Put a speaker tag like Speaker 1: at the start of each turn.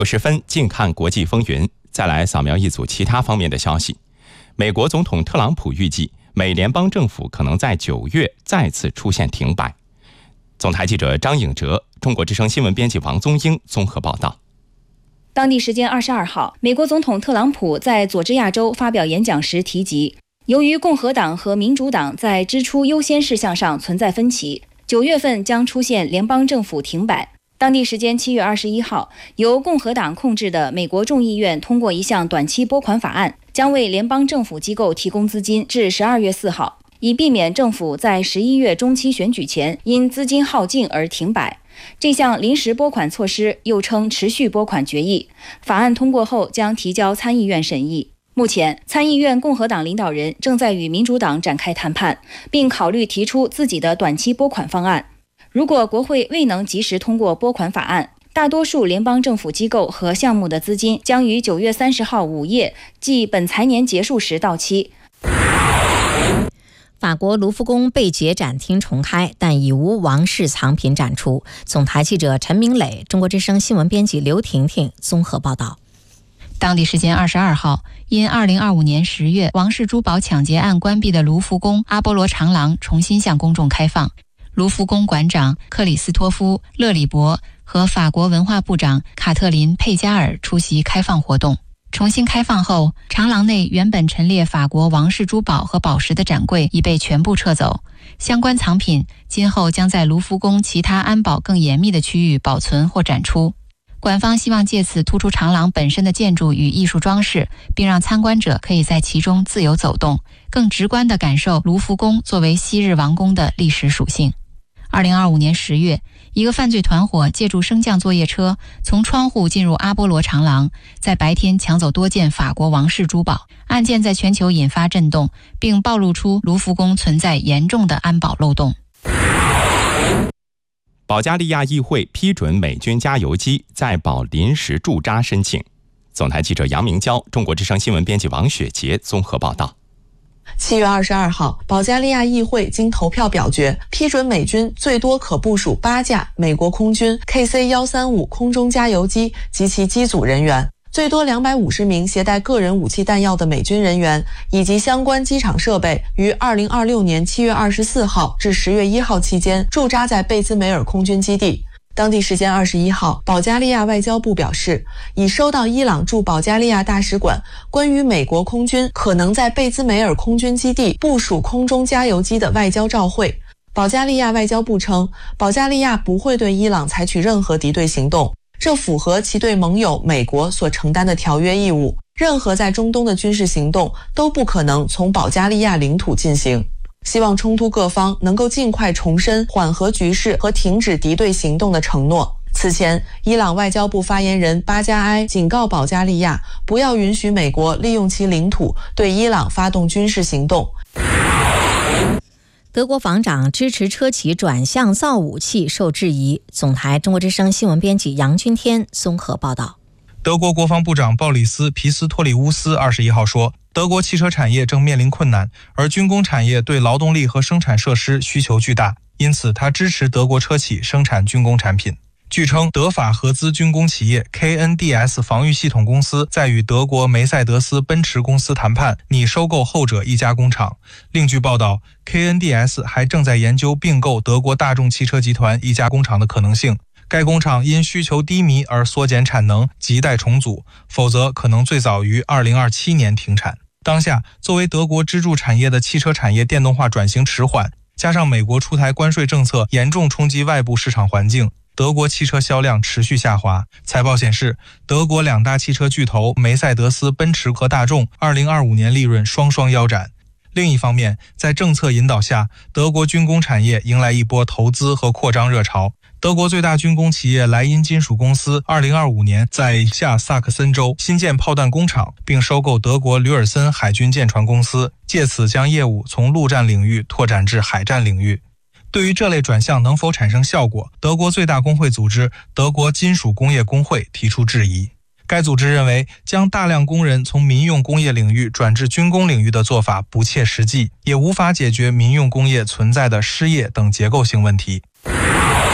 Speaker 1: 9时分，近看国际风云。再来扫描一组其他方面的消息。美国总统特朗普预计，美联邦政府可能在9月再次出现停摆。总台记者张颖哲，中国之声新闻编辑王宗英综合报道。
Speaker 2: 当地时间22号，美国总统特朗普在佐治亚州发表演讲时提及，由于共和党和民主党在支出优先事项上存在分歧，9月份将出现联邦政府停摆。当地时间7月21号，由共和党控制的美国众议院通过一项短期拨款法案，将为联邦政府机构提供资金至12月4号，以避免政府在11月中期选举前因资金耗尽而停摆。这项临时拨款措施又称持续拨款决议，法案通过后将提交参议院审议。目前，参议院共和党领导人正在与民主党展开谈判，并考虑提出自己的短期拨款方案。如果国会未能及时通过拨款法案，大多数联邦政府机构和项目的资金将于9月30号午夜，即本财年结束时到期。
Speaker 3: 法国卢浮宫被劫展厅重开，但已无王室藏品展出。总台记者陈明磊，中国之声新闻编辑刘婷婷综合报道。
Speaker 4: 当地时间22号，因2025年10月王室珠宝抢劫案关闭的卢浮宫阿波罗长廊重新向公众开放。卢浮宫馆长克里斯托夫·勒里伯和法国文化部长卡特琳·佩加尔出席开放活动。重新开放后，长廊内原本陈列法国王室珠宝和宝石的展柜已被全部撤走，相关藏品今后将在卢浮宫其他安保更严密的区域保存或展出。馆方希望借此突出长廊本身的建筑与艺术装饰，并让参观者可以在其中自由走动，更直观地感受卢浮宫作为昔日王宫的历史属性。2025年10月，一个犯罪团伙借助升降作业车从窗户进入阿波罗长廊，在白天抢走多件法国王室珠宝。案件在全球引发震动，并暴露出卢浮宫存在严重的安保漏洞。
Speaker 1: 保加利亚议会批准美军加油机在保临时驻扎申请。总台记者杨明娇，中国之声新闻编辑王雪杰综合报道。
Speaker 5: 7月22号，保加利亚议会经投票表决，批准美军最多可部署8架美国空军 KC-135 空中加油机及其机组人员，最多250名携带个人武器弹药的美军人员以及相关机场设备于2026年7月24号至10月1号期间驻扎在贝兹梅尔空军基地。当地时间21号，保加利亚外交部表示，已收到伊朗驻保加利亚大使馆关于美国空军可能在贝兹梅尔空军基地部署空中加油机的外交照会。保加利亚外交部称，保加利亚不会对伊朗采取任何敌对行动，这符合其对盟友美国所承担的条约义务。任何在中东的军事行动都不可能从保加利亚领土进行。希望冲突各方能够尽快重申缓和局势和停止敌对行动的承诺。此前，伊朗外交部发言人巴加埃警告保加利亚，不要允许美国利用其领土对伊朗发动军事行动。
Speaker 3: 德国防长支持车企转向造武器受质疑。总台中国之声新闻编辑杨君天综合报道。
Speaker 6: 德国国防部长鲍里斯·皮斯托里乌斯21号说，德国汽车产业正面临困难，而军工产业对劳动力和生产设施需求巨大，因此他支持德国车企生产军工产品。据称，德法合资军工企业 KNDS 防御系统公司在与德国梅赛德斯奔驰公司谈判，拟收购后者一家工厂。另据报道， KNDS 还正在研究并购德国大众汽车集团一家工厂的可能性。该工厂因需求低迷而缩减产能，亟待重组，否则可能最早于2027年停产。当下，作为德国支柱产业的汽车产业电动化转型迟缓，加上美国出台关税政策严重冲击外部市场环境，德国汽车销量持续下滑。财报显示，德国2大汽车巨头梅赛德斯奔驰和大众2025年利润双双腰斩。另一方面，在政策引导下，德国军工产业迎来一波投资和扩张热潮。德国最大军工企业莱茵金属公司2025年在下萨克森州新建炮弹工厂，并收购德国吕尔森海军舰船公司，借此将业务从陆战领域拓展至海战领域。对于这类转向能否产生效果，德国最大工会组织德国金属工业工会提出质疑。该组织认为，将大量工人从民用工业领域转至军工领域的做法不切实际，也无法解决民用工业存在的失业等结构性问题。